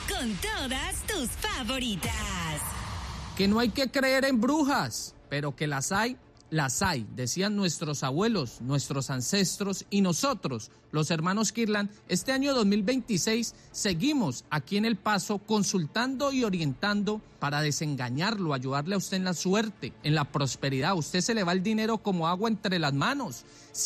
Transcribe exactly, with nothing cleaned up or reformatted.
con todas tus favoritas. Que no hay que creer en brujas, pero que las hay, las hay, decían nuestros abuelos, nuestros ancestros y nosotros, los hermanos Kirlan. Este año dos mil veintiséis seguimos aquí en El Paso consultando y orientando para desengañarlo, ayudarle a usted en la suerte, en la prosperidad. A usted se le va el dinero como agua entre las manos.